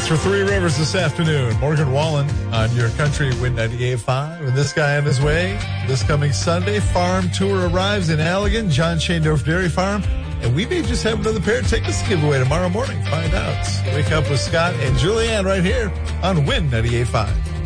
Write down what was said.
for Three Rivers this afternoon. Morgan Wallen on your country Win 98.5. And this guy on his way this coming Sunday. Farm tour arrives in Allegan, John Shaendorf Dairy Farm. And we may just have another pair of tickets to give away tomorrow morning. Find out. Wake up with Scott and Julianne right here on Win 98.5.